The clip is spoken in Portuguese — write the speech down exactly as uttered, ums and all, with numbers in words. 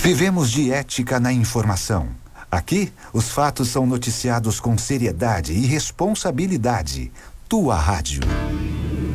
Vivemos de ética na informação. Aqui, os fatos são noticiados com seriedade e responsabilidade. Tua rádio.